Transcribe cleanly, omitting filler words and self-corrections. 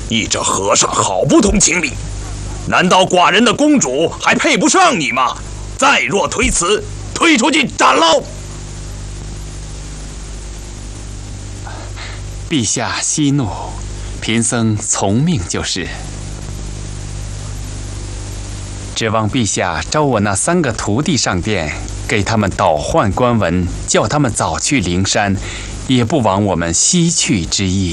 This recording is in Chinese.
你这和尚好不通情理！难道寡人的公主还配不上你吗？再若推辞，推出去斩喽！ 陛下息怒，贫僧从命就是。指望陛下招我那3个徒弟上殿，给他们倒换官文，叫他们早去灵山，也不枉我们西去之意。